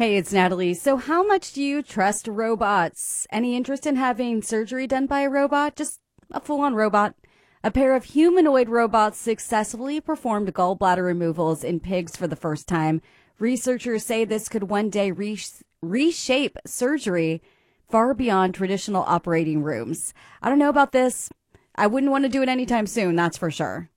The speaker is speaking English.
Hey, it's Natalie. So, how much do you trust robots? Any interest in having surgery done by a robot? Just a full on robot. A pair of humanoid robots successfully performed gallbladder removals in pigs for the first time. Researchers say this could one day reshape surgery far beyond traditional operating rooms. I don't know about this. I wouldn't want to do it anytime soon, that's for sure.